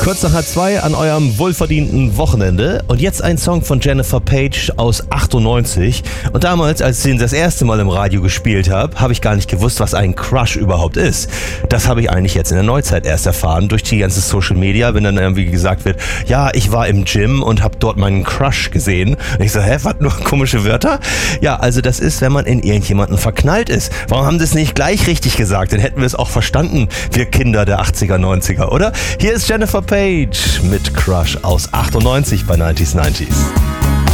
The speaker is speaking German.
Kurz nach 1:30 an eurem wohlverdienten Wochenende. Und jetzt ein Song von Jennifer Page aus 98. Und damals, als ich ihn das erste Mal im Radio gespielt habe, habe ich gar nicht gewusst, was ein Crush überhaupt ist. Das habe ich eigentlich jetzt in der Neuzeit erst erfahren, durch die ganze Social Media, wenn dann irgendwie gesagt wird, ja, ich war im Gym und habe dort meinen Crush gesehen. Und ich so, was, nur komische Wörter? Ja, also das ist, wenn man in irgendjemanden verknallt ist. Warum haben sie es nicht gleich richtig gesagt? Dann hätten wir es auch verstanden, wir Kinder der 80er, 90er, oder? Hier ist Jennifer Page mit Crush aus 98 bei 90s.